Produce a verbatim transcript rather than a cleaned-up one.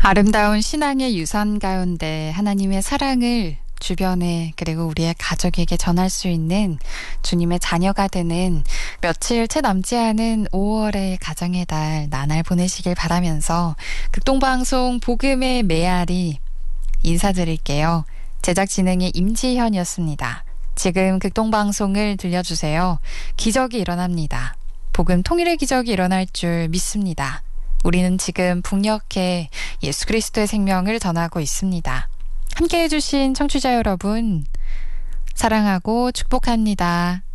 아름다운 신앙의 유산 가운데 하나님의 사랑을 주변에 그리고 우리의 가족에게 전할 수 있는 주님의 자녀가 되는 며칠 채 남지 않은 오월의 가정의 달 나날 보내시길 바라면서 극동방송 복음의 메아리 인사드릴게요. 제작 진행의 임지현이었습니다. 지금 극동방송을 들려주세요. 기적이 일어납니다. 복음 통일의 기적이 일어날 줄 믿습니다. 우리는 지금 북녘에 예수 그리스도의 생명을 전하고 있습니다. 함께해 주신 청취자 여러분, 사랑하고 축복합니다.